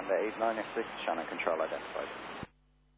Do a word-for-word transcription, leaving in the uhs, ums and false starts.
November eight nine, F six, channel control identified.